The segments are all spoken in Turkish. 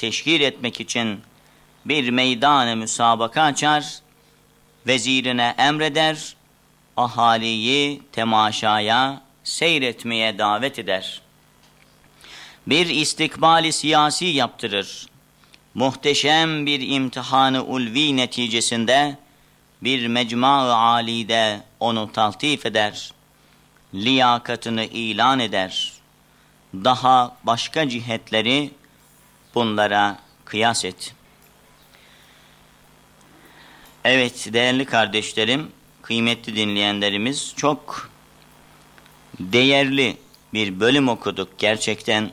teşhir etmek için bir meydan-ı müsabaka açar, vezirine emreder, ahaliyi temaşaya, seyretmeye davet eder. Bir istikbali siyasi yaptırır. Muhteşem bir imtihanı ulvi neticesinde bir mecma-ı âlide onu taltif eder. Liyakatını ilan eder. Daha başka cihetleri bunlara kıyas et. Evet değerli kardeşlerim, kıymetli dinleyenlerimiz, çok değerli bir bölüm okuduk. Gerçekten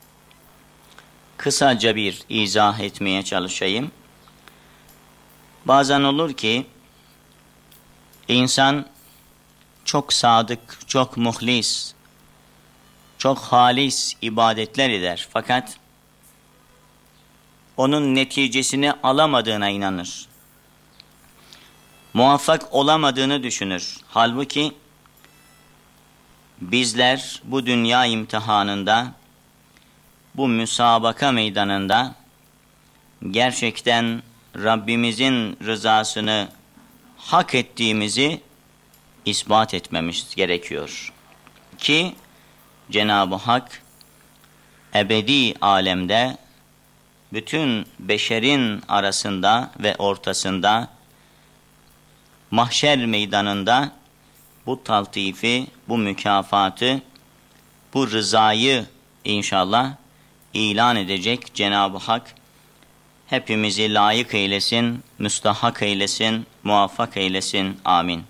kısaca bir izah etmeye çalışayım. Bazen olur ki insan çok sadık, çok muhlis, çok halis ibadetler eder. Fakat onun neticesini alamadığına inanır. Muvaffak olamadığını düşünür. Halbuki bizler bu dünya imtihanında, bu müsabaka meydanında gerçekten Rabbimizin rızasını hak ettiğimizi ispat etmemiz gerekiyor. Ki Cenab-ı Hak ebedi alemde bütün beşerin arasında ve ortasında mahşer meydanında bu taltifi, bu mükafatı, bu rızayı inşallah ilan edecek. Cenab-ı Hak hepimizi layık eylesin, müstahak eylesin, muvaffak eylesin. Amin.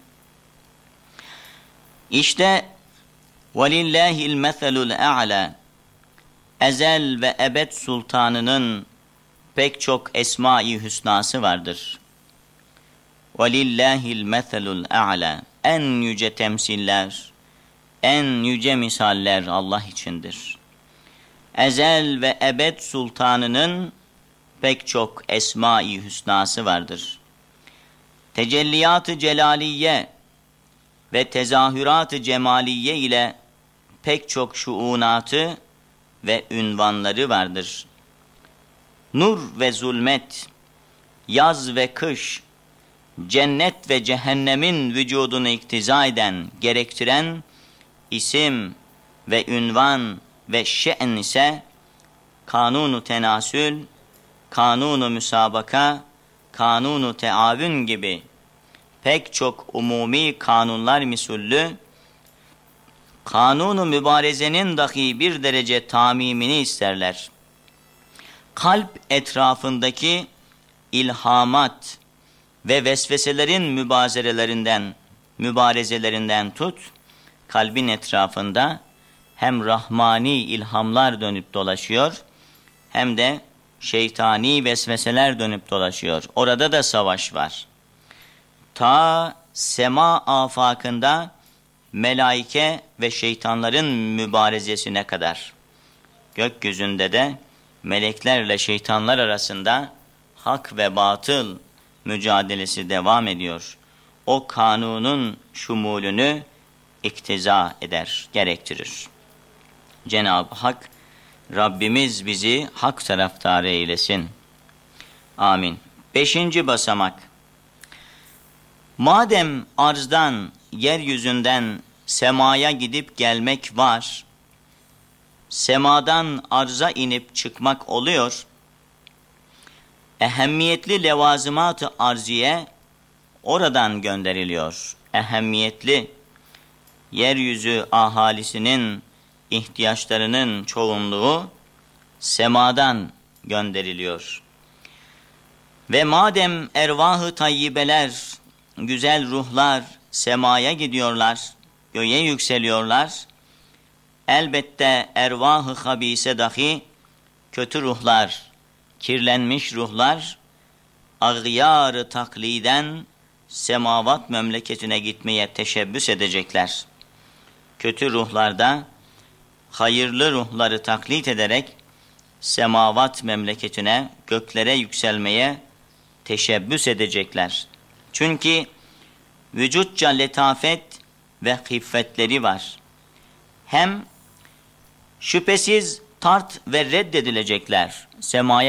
İşte وَلِلَّهِ الْمَثَلُ الْاَعْلَى, ezel ve ebed sultanının pek çok esma-i hüsnası vardır. وَلِلَّهِ الْمَثَلُ الْاَعْلَى, en yüce temsiller, en yüce misaller Allah içindir. Ezel ve ebed sultanının pek çok esma-i hüsnası vardır. Tecelliyat-ı celaliye ve tezahürat-ı cemaliye ile pek çok şuunatı ve ünvanları vardır. Nur ve zulmet, yaz ve kış, cennet ve cehennemin vücudunu iktiza eden, gerektiren isim ve ünvan ve şe'n ise kanunu tenasül, kanunu müsabaka, kanunu teavün gibi pek çok umumi kanunlar misullü, kanunu mübarezenin dahi bir derece tamimini isterler. Kalp etrafındaki ilhamat ve vesveselerin mübarezelerinden tut, kalbin etrafında hem rahmani ilhamlar dönüp dolaşıyor, hem de şeytani vesveseler dönüp dolaşıyor. Orada da savaş var. Ta sema afakında melaike ve şeytanların mübarezesine kadar. Gökyüzünde de meleklerle şeytanlar arasında hak ve batıl mücadelesi devam ediyor. O kanunun şumulünü iktiza eder, gerektirir. Cenab-ı Hak, Rabbimiz bizi hak taraftarı eylesin. Amin. 5. basamak. Madem arzdan, yeryüzünden semaya gidip gelmek var, semadan arza inip çıkmak oluyor, ehemmiyetli levazımat-ı arziye oradan gönderiliyor. Ehemmiyetli, yeryüzü ahalisinin ihtiyaçlarının çoğunluğu semadan gönderiliyor. Ve madem ervah-ı tayyibeler, güzel ruhlar semaya gidiyorlar, göğe yükseliyorlar, elbette ervah-ı habise dahi kötü ruhlar, kirlenmiş ruhlar, ağyar-ı takliden semavat memleketine gitmeye teşebbüs edecekler. Kötü ruhlar da hayırlı ruhları taklit ederek semavat memleketine, göklere yükselmeye teşebbüs edecekler. Çünkü vücutça letafet ve hiffetleri var. Hem şüphesiz tart ve reddedilecekler. Semaya